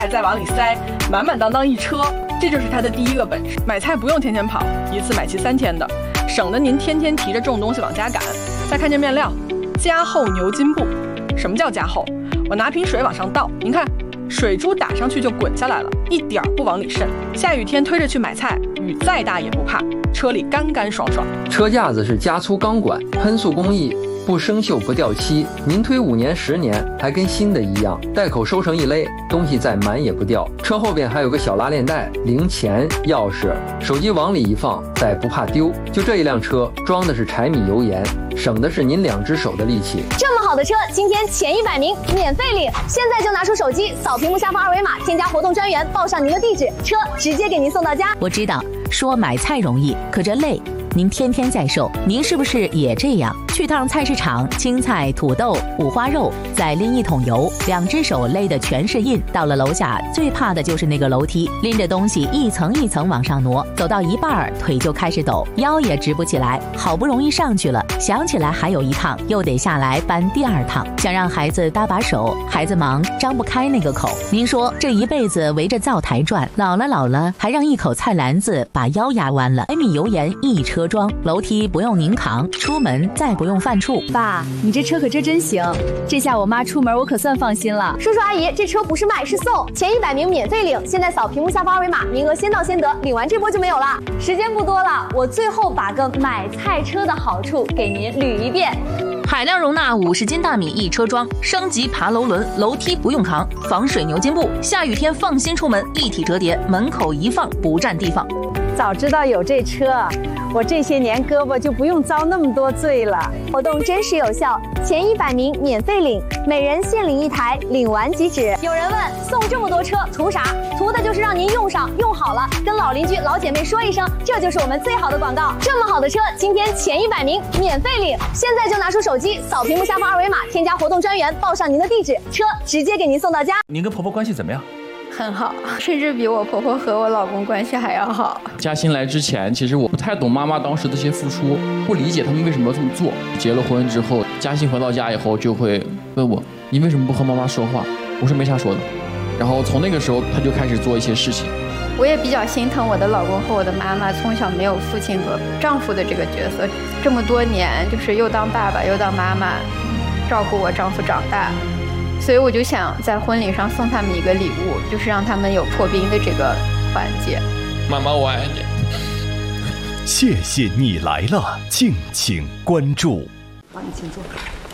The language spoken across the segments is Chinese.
再往里塞，满满当当一车，这就是他的第一个本事。买菜不用天天跑，一次买齐3天的，省得您天天提着重东西往家赶。再看见面料，加厚牛筋布。什么叫加厚？我拿瓶水往上倒，您看，水珠打上去就滚下来了，一点不往里渗。下雨天推着去买菜，雨再大也不怕，车里干干爽爽。 车架子是加粗钢管，喷塑工艺，不生锈不掉漆，您推5年10年还跟新的一样，带口收成一勒，东西再满也不掉。车后边还有个小拉链袋，零钱、钥匙、手机往里一放，再不怕丢。就这一辆车装的是柴米油盐，省的是您2只手的力气。 这么好的车，今天前100名免费领，现在就拿出手机扫屏幕下方2维码，添加活动专员，报上您的地址，车直接给您送到家。 我知道说买菜容易，可这累。您天天在售，您是不是也这样？去趟菜市场，青菜、土豆、五花肉，再拎1桶油，2只手勒的全是印。到了楼下，最怕的就是那个楼梯，拎着东西一层一层往上挪，走到一半腿就开始抖，腰也直不起来。好不容易上去了，想起来还有1趟，又得下来搬第2趟。想让孩子搭把手，孩子忙张不开那个口。您说这一辈子围着灶台转，老了还让一口菜篮子把腰压弯了。柴米油盐一车装，楼梯不用您扛，出门再不用犯怵。 爸，你这车可真行，这下我妈出门我可算放心了。 叔叔阿姨，这车不是卖是送，前100名免费领，现在扫屏幕下方2维码，名额先到先得，领完这波就没有了。时间不多了，我最后把个买菜车的好处给您捋一遍。 海量容纳50斤大米一车装，升级爬楼轮，楼梯不用扛，防水牛筋布，下雨天放心出门，一体折叠，门口一放不占地方。 早知道有这车，我这些年胳膊就不用遭那么多罪了。 活动真实有效，前100名免费领，每人限领1台，领完即止。有人问，送这么多车图啥？图的就是让您用上用好了，跟老邻居老姐妹说一声，这就是我们最好的广告。这么好的车，今天前100名免费领，现在就拿出手机扫屏幕下方2维码，添加活动专员，报上您的地址，车直接给您送到家。 您跟婆婆关系怎么样？ 很好，甚至比我婆婆和我老公关系还要好。 嘉欣来之前，其实我不太懂妈妈当时的这些付出，不理解他们为什么要这么做。结了婚之后，嘉欣回到家以后就会问我：“你为什么不和妈妈说话？”我说：“没啥说的。”然后从那个时候，他就开始做一些事情。 我也比较心疼我的老公和我的妈妈，从小没有父亲和丈夫的这个角色，这么多年就是又当爸爸又当妈妈，照顾我丈夫长大。所以我就想在婚礼上送他们一个礼物，就是让他们有破冰的这个环节。 妈妈，我爱你。 谢谢你来了，敬请关注。 好，你请坐。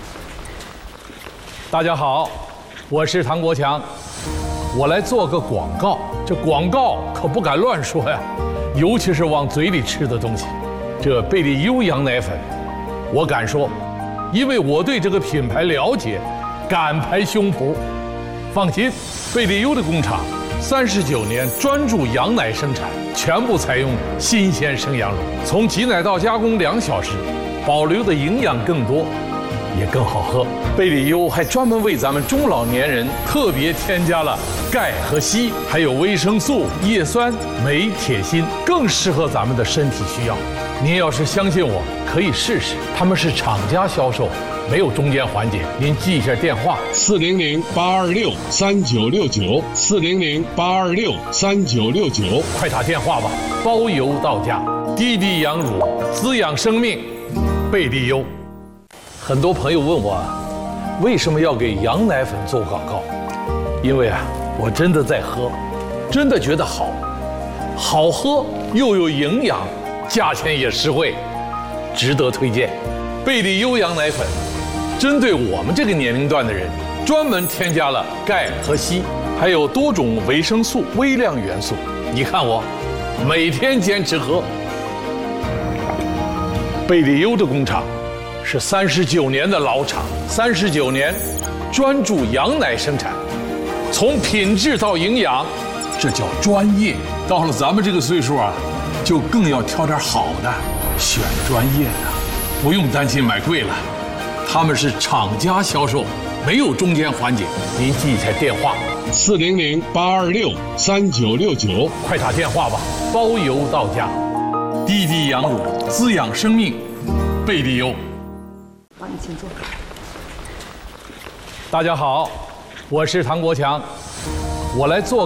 大家好，我是唐国强，我来做个广告。这广告可不敢乱说呀，尤其是往嘴里吃的东西。这贝利优羊奶粉，我敢说，因为我对这个品牌了解。敢拍胸脯，放心，贝利优的工厂39年专注羊奶生产，全部采用新鲜生羊乳，从挤奶到加工2小时，保留的营养更多，也更好喝。贝利优还专门为咱们中老年人特别添加了钙和硒，还有维生素、叶酸、镁、铁、锌，更适合咱们的身体需要。您要是相信我，可以试试，他们是厂家销售。没有中间环节，您记一下电话：400-826-3969，400-826-3969，快打电话吧，包邮到家。滴滴羊乳滋养生命，贝利优。很多朋友问我，为什么要给羊奶粉做广告？因为我真的在喝，真的觉得好，好喝又有营养，价钱也实惠，值得推荐。贝利优羊奶粉。针对我们这个年龄段的人，专门添加了钙和硒，还有多种维生素、微量元素。你看我，每天坚持喝。贝利优的工厂是39年的老厂，39年专注羊奶生产，从品质到营养，这叫专业。到了咱们这个岁数就更要挑点好的，选专业的，不用担心买贵了。他们是厂家销售，没有中间环节。您记一下电话：400-826-3969，快打电话吧，包邮到家。滴滴羊乳滋养生命，贝利优。 好，你请坐。 大家好，我是唐国强， 我来做。